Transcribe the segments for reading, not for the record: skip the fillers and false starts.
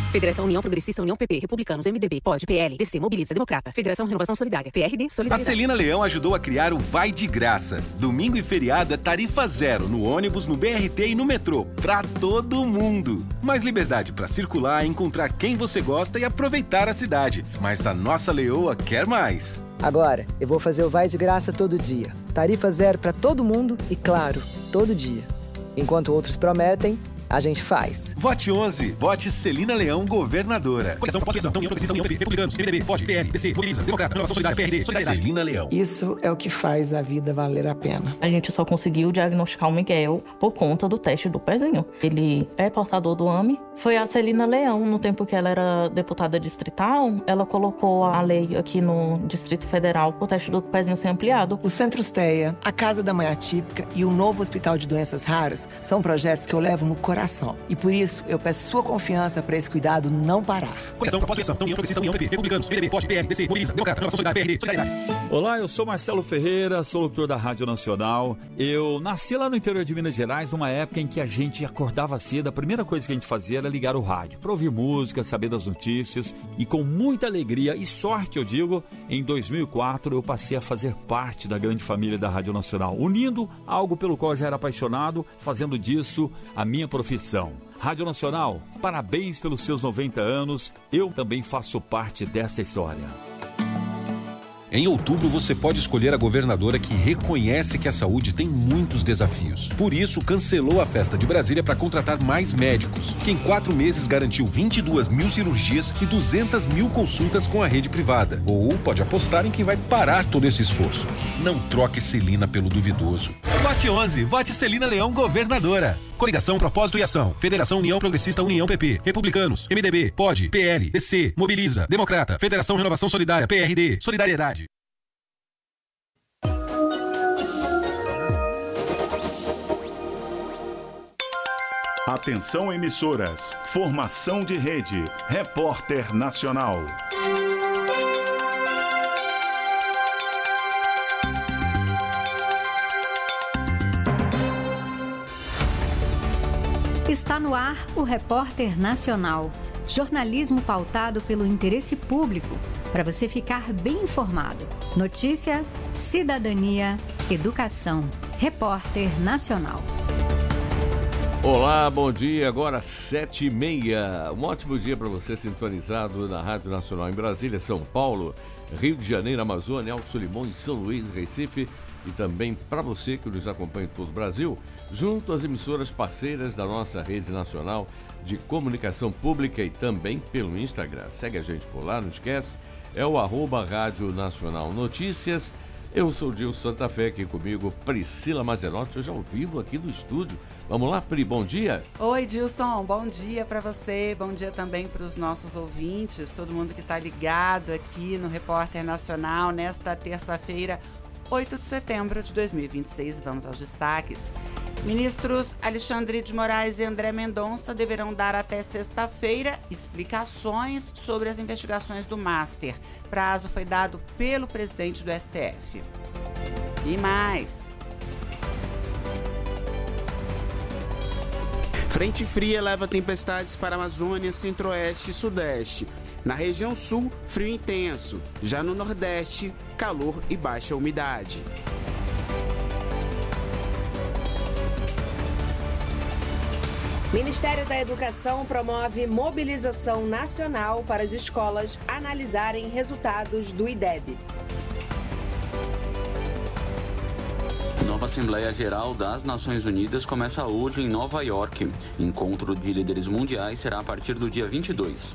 Federação União Progressista, União PP, Republicanos, MDB, POD, PL, DC, Mobiliza, Democrata, Federação Renovação Solidária, PRD, Solidariedade. A Celina Leão ajudou a criar o Vai de Graça. Domingo e feriado é tarifa zero no ônibus, no BRT e no metrô, pra todo mundo. Mais liberdade pra circular, encontrar quem você gosta e aproveitar a cidade. Mas a nossa leoa quer mais. Agora, eu vou fazer o Vai de Graça todo dia. Tarifa zero pra todo mundo e, claro, todo dia. Enquanto outros prometem, a gente faz. Vote 11. Vote Celina Leão, governadora. Coligação Pós-Eleição, União Progressista, União PP, Republicanos, MDB, POD, PL, DC, Mobiliza, Democrata, Renovação Solidária, PRD, Solidariedade. Celina Leão. Isso é o que faz a vida valer a pena. A gente só conseguiu diagnosticar o Miguel por conta do teste do pezinho. Ele é portador do AME. Foi a Celina Leão, no tempo que ela era deputada distrital, ela colocou a lei aqui no Distrito Federal o teste do pezinho ser ampliado. O Centro Steia, a Casa da Mãe Atípica e o novo Hospital de Doenças Raras são projetos que eu levo no coração. E por isso, eu peço sua confiança para esse cuidado não parar. Coligação Pós-Eleição, União Progressista, União PP, Republicanos, MDB, POD, PL, DC, Mobiliza, Democrata, Renovação Solidária, PRD, Solidariedade. Olá, eu sou Marcelo Ferreira, sou locutor da Rádio Nacional. Eu nasci lá no interior de Minas Gerais, numa época em que a gente acordava cedo. A primeira coisa que a gente fazia era ligar o rádio, para ouvir música, saber das notícias. E com muita alegria e sorte, eu digo, em 2004 eu passei a fazer parte da grande família da Rádio Nacional, unindo algo pelo qual eu já era apaixonado, fazendo disso a minha profissão. Rádio Nacional, parabéns pelos seus 90 anos. Eu também faço parte dessa história. Em outubro, você pode escolher a governadora que reconhece que a saúde tem muitos desafios. Por isso, cancelou a festa de Brasília para contratar mais médicos, que em 4 meses garantiu 22 mil cirurgias e 200 mil consultas com a rede privada. Ou pode apostar em quem vai parar todo esse esforço. Não troque Celina pelo duvidoso. Vote 11. Vote Celina Leão, governadora. Coligação Propósito e Ação. Federação União Progressista, União PP, Republicanos, MDB, POD, PL, DC, Mobiliza, Democrata, Federação Renovação Solidária, PRD, Solidariedade. Atenção emissoras, formação de rede, Repórter Nacional. Está no ar o Repórter Nacional. Jornalismo pautado pelo interesse público, para você ficar bem informado. Notícia, cidadania, educação. Repórter Nacional. Olá, bom dia. Agora 7h30. Um ótimo dia para você sintonizado na Rádio Nacional em Brasília, São Paulo, Rio de Janeiro, Amazônia, Alto Solimões, São Luís, Recife e também para você que nos acompanha em todo o Brasil, junto às emissoras parceiras da nossa rede nacional de comunicação pública e também pelo Instagram. Segue a gente por lá, não esquece, é o @Rádio Nacional Notícias. Eu sou o Dilson Santa Fé, aqui comigo Priscila Mazenotti, hoje ao vivo aqui do estúdio. Vamos lá, Pri, bom dia. Oi, Dilson, bom dia para você, bom dia também para os nossos ouvintes, todo mundo que está ligado aqui no Repórter Nacional nesta terça-feira, 8 de setembro de 2026. Vamos aos destaques. Ministros Alexandre de Moraes e André Mendonça deverão dar até sexta-feira explicações sobre as investigações do Master. Prazo foi dado pelo presidente do STF. E mais. Frente fria leva tempestades para a Amazônia, Centro-Oeste e Sudeste. Na região sul, frio intenso. Já no Nordeste, calor e baixa umidade. Ministério da Educação promove mobilização nacional para as escolas analisarem resultados do IDEB. Nova Assembleia Geral das Nações Unidas começa hoje em Nova York. Encontro de líderes mundiais será a partir do dia 22.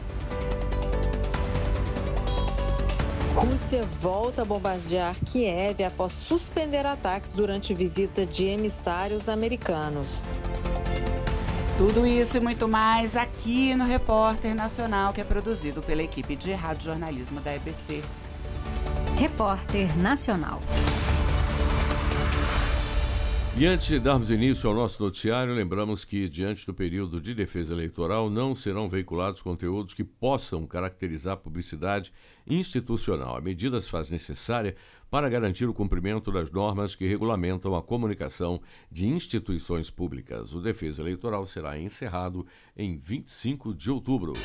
Rússia volta a bombardear Kiev após suspender ataques durante visita de emissários americanos. Tudo isso e muito mais aqui no Repórter Nacional, que é produzido pela equipe de radiojornalismo da EBC. Repórter Nacional. E antes de darmos início ao nosso noticiário, lembramos que, diante do período de defesa eleitoral, não serão veiculados conteúdos que possam caracterizar publicidade institucional. A medida se faz necessária para garantir o cumprimento das normas que regulamentam a comunicação de instituições públicas. O defesa eleitoral será encerrado em 25 de outubro.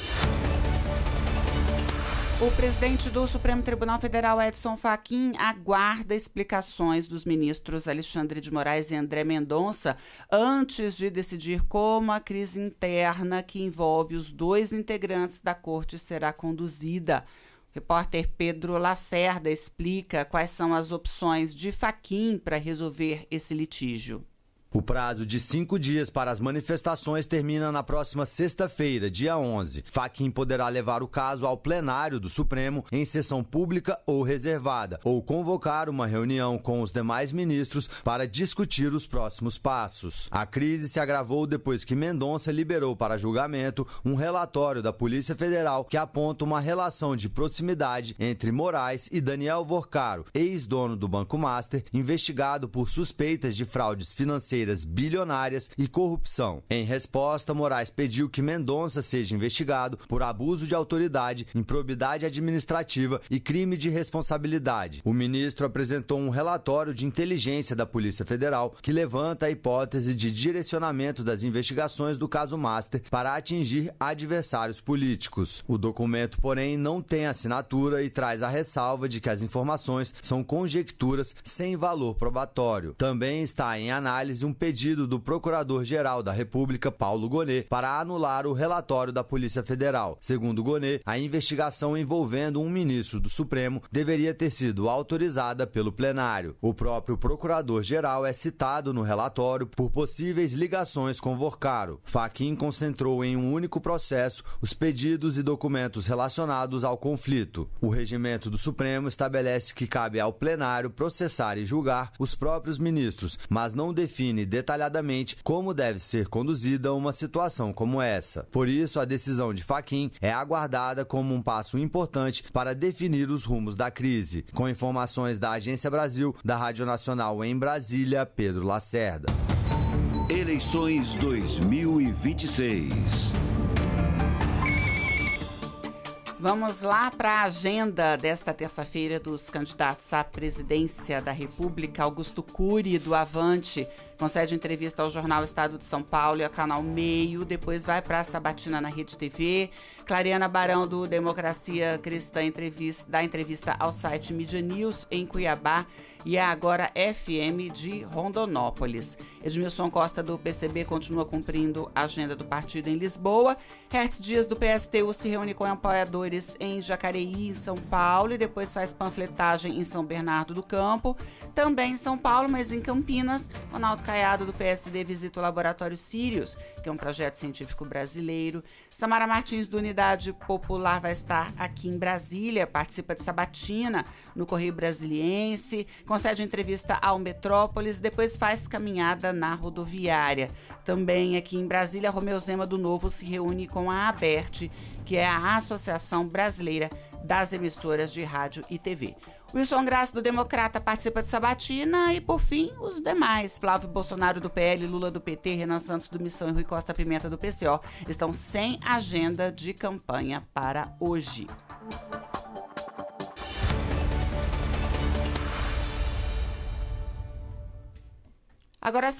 O presidente do Supremo Tribunal Federal, Edson Fachin, aguarda explicações dos ministros Alexandre de Moraes e André Mendonça antes de decidir como a crise interna que envolve os dois integrantes da corte será conduzida. O repórter Pedro Lacerda explica quais são as opções de Fachin para resolver esse litígio. O prazo de 5 dias para as manifestações termina na próxima sexta-feira, dia 11. Fachin poderá levar o caso ao plenário do Supremo em sessão pública ou reservada, ou convocar uma reunião com os demais ministros para discutir os próximos passos. A crise se agravou depois que Mendonça liberou para julgamento um relatório da Polícia Federal que aponta uma relação de proximidade entre Moraes e Daniel Vorcaro, ex-dono do Banco Master, investigado por suspeitas de fraudes financeiras bilionárias e corrupção. Em resposta, Moraes pediu que Mendonça seja investigado por abuso de autoridade, improbidade administrativa e crime de responsabilidade. O ministro apresentou um relatório de inteligência da Polícia Federal que levanta a hipótese de direcionamento das investigações do caso Master para atingir adversários políticos. O documento, porém, não tem assinatura e traz a ressalva de que as informações são conjecturas sem valor probatório. Também está em análise um pedido do Procurador-Geral da República, Paulo Gonet, para anular o relatório da Polícia Federal. Segundo Gonet, a investigação envolvendo um ministro do Supremo deveria ter sido autorizada pelo plenário. O próprio Procurador-Geral é citado no relatório por possíveis ligações com Vorcaro. Fachin concentrou em um único processo os pedidos e documentos relacionados ao conflito. O regimento do Supremo estabelece que cabe ao plenário processar e julgar os próprios ministros, mas não define detalhadamente como deve ser conduzida uma situação como essa. Por isso, a decisão de Fachin é aguardada como um passo importante para definir os rumos da crise. Com informações da Agência Brasil, da Rádio Nacional em Brasília, Pedro Lacerda. Eleições 2026. Vamos lá para a agenda desta terça-feira dos candidatos à presidência da República. Augusto Cury, do Avante, concede entrevista ao jornal Estado de São Paulo e ao canal Meio, depois vai para a Sabatina na Rede TV. Clariana Barão, do Democracia Cristã, dá entrevista ao site Mídia News em Cuiabá e a Agora FM de Rondonópolis. Edmilson Costa, do PCB, continua cumprindo a agenda do partido em Lisboa. Hertz Dias, do PSTU, se reúne com apoiadores em Jacareí, em São Paulo, e depois faz panfletagem em São Bernardo do Campo. Também em São Paulo, mas em Campinas, Ronaldo Caiado, do PSD, visita o Laboratório Sirius, que é um projeto científico brasileiro. Samara Martins, do Unidade Popular, vai estar aqui em Brasília, participa de Sabatina no Correio Brasiliense, concede entrevista ao Metrópolis, depois faz caminhada na rodoviária. Também aqui em Brasília, Romeu Zema, do Novo, se reúne com a ABERT, que é a Associação Brasileira das Emissoras de Rádio e TV. Wilson Graça, do Democrata, participa de Sabatina e, por fim, os demais. Flávio Bolsonaro, do PL, Lula, do PT, Renan Santos, do Missão e Rui Costa Pimenta, do PCO, estão sem agenda de campanha para hoje. Agora,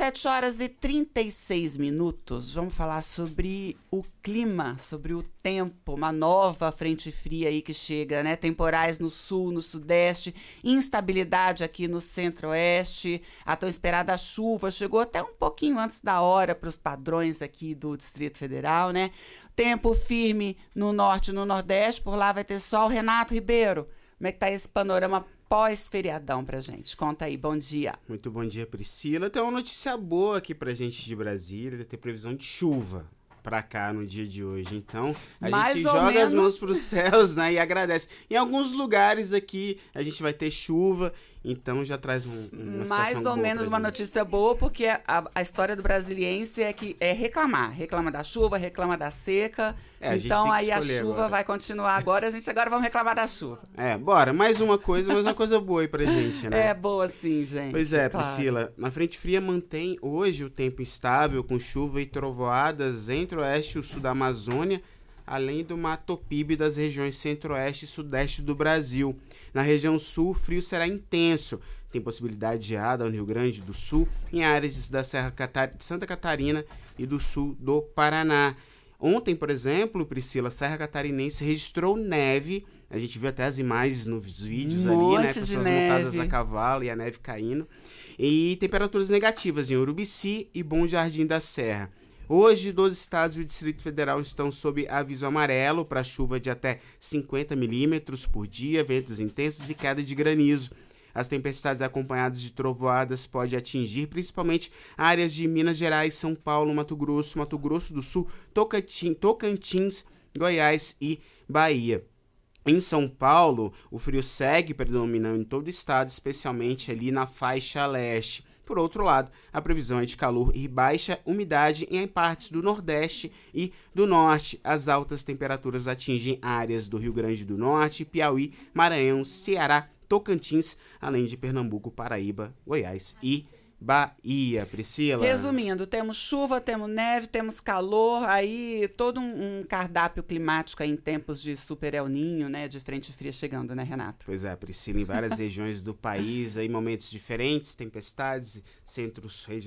7h36, vamos falar sobre o clima, sobre o tempo, uma nova frente fria aí que chega, né? Temporais no sul, no sudeste, instabilidade aqui no centro-oeste, a tão esperada chuva chegou até um pouquinho antes da hora para os padrões aqui do Distrito Federal, né? Tempo firme no norte e no nordeste, por lá vai ter sol. Renato Ribeiro, como é que tá esse panorama pós-feriadão pra gente? Conta aí, bom dia. Muito bom dia, Priscila. Tem uma notícia boa aqui pra gente de Brasília, tem previsão de chuva pra cá no dia de hoje. Então, a gente joga as mãos pros céus, né, e agradece. Em alguns lugares aqui a gente vai ter chuva, Então já traz uma mais ou menos uma notícia boa, porque a história do brasiliense é que é reclamar da chuva, reclama da seca. Então aí a chuva agora vai continuar agora, a gente agora vamos reclamar da chuva. Bora, mais uma coisa boa aí pra gente, né? É boa sim, gente. Pois é, claro. Priscila, a frente fria mantém hoje o tempo instável, com chuva e trovoadas entre o oeste e o sul da Amazônia, além do matopibe das regiões centro-oeste e sudeste do Brasil. Na região sul, o frio será intenso. Tem possibilidade de geada no Rio Grande do Sul, em áreas da Serra de Santa Catarina e do sul do Paraná. Ontem, por exemplo, Priscila, a Serra Catarinense registrou neve. A gente viu até as imagens nos vídeos ali, né? Pessoas montadas a cavalo e a neve caindo. E temperaturas negativas em Urubici e Bom Jardim da Serra. Hoje, 12 estados e o Distrito Federal estão sob aviso amarelo para chuva de até 50 milímetros por dia, ventos intensos e queda de granizo. As tempestades acompanhadas de trovoadas podem atingir principalmente áreas de Minas Gerais, São Paulo, Mato Grosso do Sul, Tocantins, Goiás e Bahia. Em São Paulo, o frio segue predominando em todo o estado, especialmente ali na faixa leste. Por outro lado, a previsão é de calor e baixa umidade em partes do Nordeste e do Norte. As altas temperaturas atingem áreas do Rio Grande do Norte, Piauí, Maranhão, Ceará, Tocantins, além de Pernambuco, Paraíba, Goiás e Bahia. Priscila. Resumindo, temos chuva, temos neve, temos calor, aí todo um cardápio climático aí em tempos de super El Niño, né, de frente fria chegando, né, Renato? Pois é, Priscila, em várias regiões do país, aí momentos diferentes, tempestades, centros regionais.